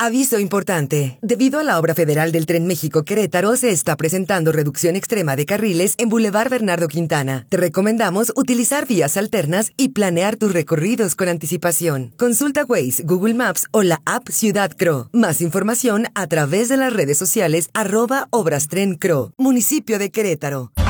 Aviso importante. Debido a la obra federal del Tren México-Querétaro, se está presentando reducción extrema de carriles en Boulevard Bernardo Quintana. Te recomendamos utilizar vías alternas y planear tus recorridos con anticipación. Consulta Waze, Google Maps o la app Ciudad Cro. Más información a través de las redes sociales @Obras Tren Cro, Municipio de Querétaro.